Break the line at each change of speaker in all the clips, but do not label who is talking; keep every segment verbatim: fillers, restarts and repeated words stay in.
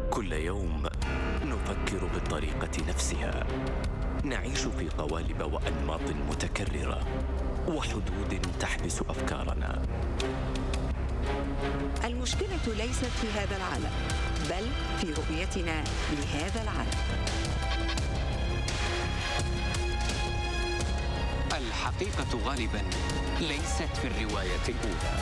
كل يوم نفكر بالطريقة نفسها، نعيش في قوالب وأنماط متكررة وحدود تحبس أفكارنا.
المشكلة ليست في هذا العالم، بل في رؤيتنا لهذا العالم.
الحقيقة غالباً ليست في الرواية الأولى،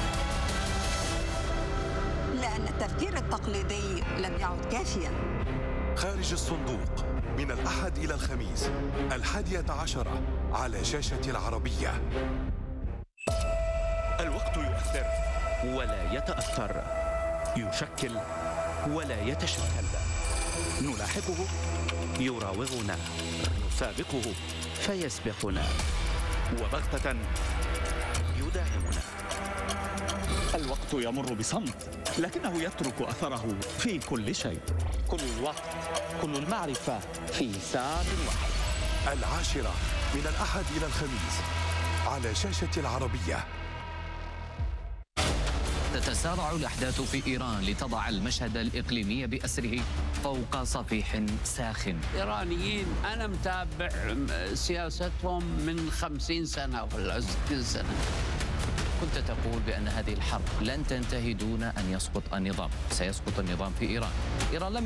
لأن التفكير التقليدي لم يعد كافياً.
خارج الصندوق من الأحد إلى الخميس الحادية عشرة على شاشة العربية.
الوقت يؤثر ولا يتأثر، يشكل ولا يتشكل، نلاحقه يراوغنا، نسابقه فيسبقنا، وبغتة يداهمنا.
الوقت يمر بصمت، لكنه يترك أثره في كل شيء.
كل الوقت، كل المعرفة في ساعة واحدة.
العاشرة من الأحد إلى الخميس على شاشة العربية.
تتسارع الأحداث في إيران لتضع المشهد الإقليمي بأسره فوق صفيح ساخن.
إيرانيين أنا متابع سياستهم من خمسين سنة ولا ستين سنة.
كنت تقول بأن هذه الحرب لن تنتهي دون أن يسقط النظام. سيسقط النظام في إيران. إيران لم